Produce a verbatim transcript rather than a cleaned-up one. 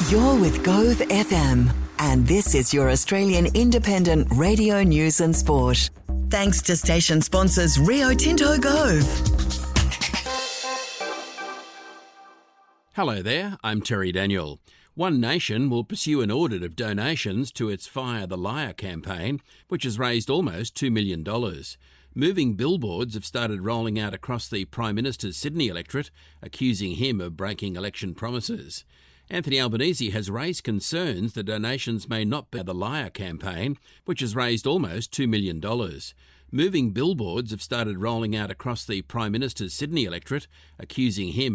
You're with Gove F M, and this is your Australian independent radio news and sport. Thanks to station sponsors Rio Tinto Gove. Hello there, I'm Terry Daniel. One Nation will pursue an audit of donations to its Fire the Liar campaign, which has raised almost two million dollars. Moving billboards have started rolling out across the Prime Minister's Sydney electorate, accusing him of breaking election promises. Anthony Albanese has raised concerns the donations may not be the Liar campaign, which has raised almost two million dollars. Moving billboards have started rolling out across the Prime Minister's Sydney electorate, accusing him